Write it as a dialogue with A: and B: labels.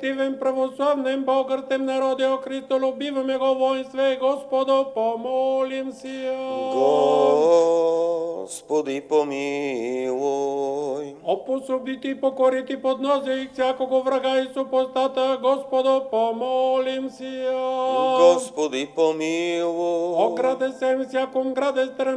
A: колективен православнем българским народе, о Христолюбивом Его воинстве, Господу помолим се.
B: Господи, помилуй.
A: Опособдити и покорити поднозя и всякого врага и супостата, Господу помолим се.
B: Господи, помилуй.
A: Ограде всем всяком граде